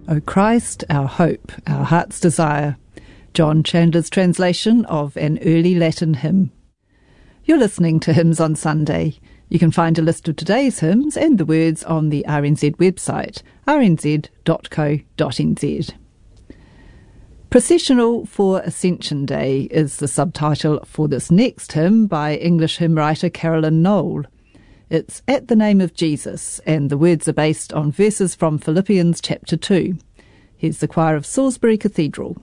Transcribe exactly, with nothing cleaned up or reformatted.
O Christ, our hope, our heart's desire. John Chandler's translation of an early Latin hymn. You're listening to Hymns on Sunday. You can find a list of today's hymns and the words on the R N Z website, r n z dot co dot n z. Processional for Ascension Day is the subtitle for this next hymn by English hymn writer Carolyn Knoll. It's At the Name of Jesus, and the words are based on verses from Philippians chapter two. Here's the choir of Salisbury Cathedral.